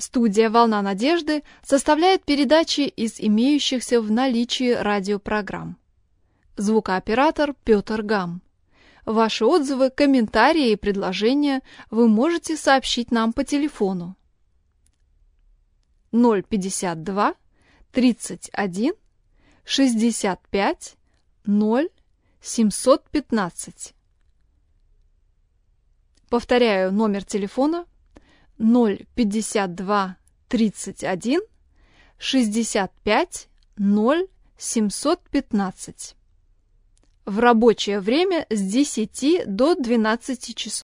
Студия «Волна надежды» составляет передачи из имеющихся в наличии радиопрограмм. Звукооператор Петр Гам. Ваши отзывы, комментарии и предложения вы можете сообщить нам по телефону 052 31 65 0 715. Повторяю номер телефона 052 31 65 0 715. В рабочее время с 10 до 12 часов.